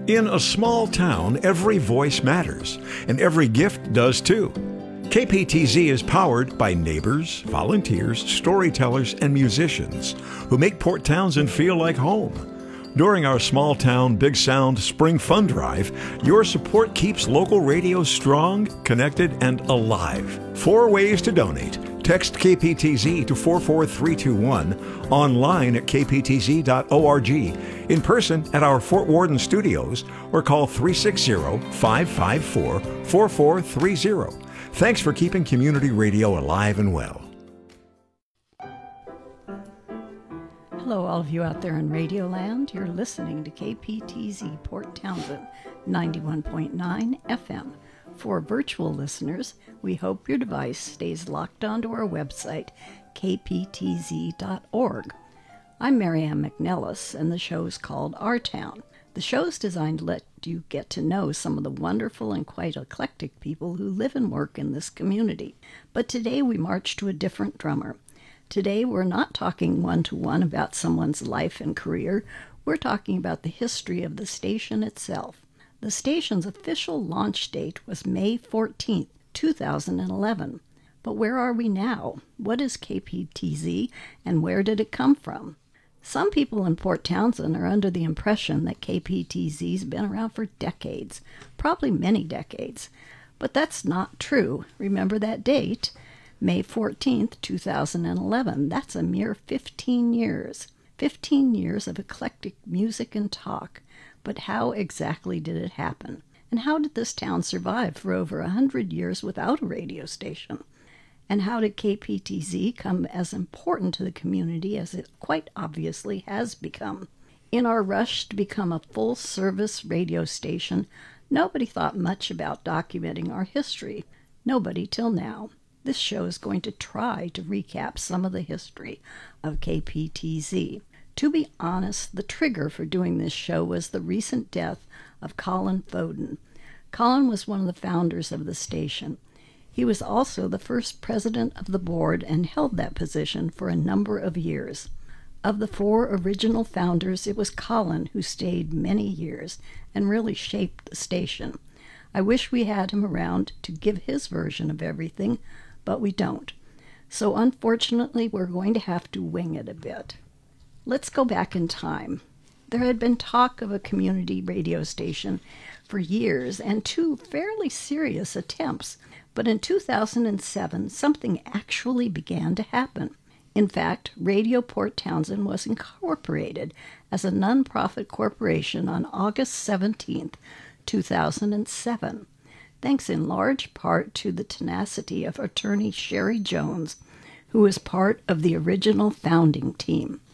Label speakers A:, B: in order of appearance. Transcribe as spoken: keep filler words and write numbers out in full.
A: In a small town, every voice matters, and every gift does too. K P T Z is powered by neighbors, volunteers, storytellers, and musicians who make Port Townsend feel like home. During our Small Town Big Sound Spring Fun Drive, your support keeps local radio strong, connected, and alive. Four ways to donate. Text K P T Z to four four three two one, online at k p t z dot org, in person at our Fort Worden studios, or call three six zero, five five four, four four three zero. Thanks for keeping community radio alive and well.
B: Hello, all of you out there in Radio Land. You're listening to K P T Z Port Townsend, ninety-one point nine F M. For virtual listeners, we hope your device stays locked onto our website, k p t z dot org. I'm Marianne McNellis, and the show is called Our Town. The show is designed to let you get to know some of the wonderful and quite eclectic people who live and work in this community. But today we march to a different drummer. Today we're not talking one-to-one about someone's life and career. We're talking about the history of the station itself. The station's official launch date was May fourteenth, two thousand eleven. But where are we now? What is K P T Z, and where did it come from? Some people in Port Townsend are under the impression that K P T Z's been around for decades, probably many decades. But that's not true. Remember that date? May fourteenth, two thousand eleven. That's a mere fifteen years. fifteen years of eclectic music and talk. But how exactly did it happen? And how did this town survive for over a hundred years without a radio station? And how did K P T Z come as important to the community as it quite obviously has become? In our rush to become a full-service radio station, nobody thought much about documenting our history. Nobody till now. This show is going to try to recap some of the history of K P T Z. To be honest, the trigger for doing this show was the recent death of Colin Foden. Colin was one of the founders of the station. He was also the first president of the board and held that position for a number of years. Of the four original founders, it was Colin who stayed many years and really shaped the station. I wish we had him around to give his version of everything, but we don't. So unfortunately, we're going to have to wing it a bit. Let's go back in time. There had been talk of a community radio station for years and two fairly serious attempts, but in two thousand seven, something actually began to happen. In fact, Radio Port Townsend was incorporated as a nonprofit corporation on August seventeenth, two thousand seven, thanks in large part to the tenacity of attorney Sherry Jones, who was part of the original founding team.